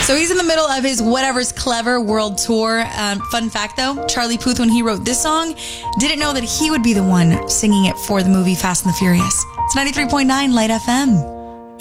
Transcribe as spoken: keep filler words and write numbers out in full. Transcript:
So he's in the middle of his Whatever's Clever world tour. Um, fun fact, though, Charlie Puth, when he wrote this song, didn't know that he would be the one singing it for the movie Fast and the Furious. It's ninety-three point nine Light F M.